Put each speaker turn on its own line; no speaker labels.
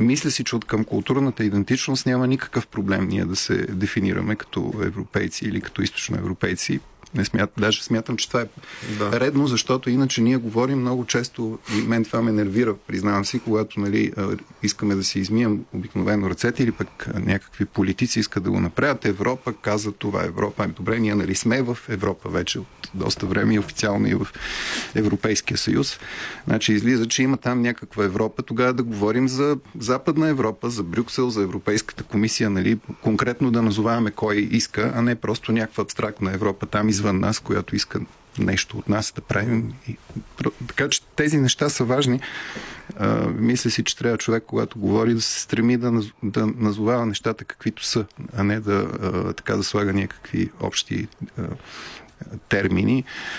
Мисля си, че от към културната идентичност няма никакъв проблем ние да се дефинираме като европейци или като източноевропейци. Даже смятам, че това е редно, защото иначе ние говорим много често, и мен това ме нервира, признавам си, когато искаме да си измием обикновено ръцете или пък някакви политици искат да го направят. Европа каза това. Европа е добре, ние сме в Европа вече от доста време и официално и в Европейския съюз. Значи излиза, че има там някаква Европа, тогава да говорим за Западна Европа, за Брюксел, за Европейската комисия, конкретно да назоваваме кой иска, а не просто някаква абстрактна Европа там извън нас, която иска нещо от нас да правим. Така че тези неща са важни. Мисля си, че трябва човек, когато говори, да се стреми да назовава нещата каквито са, а не да слага някакви общи термини.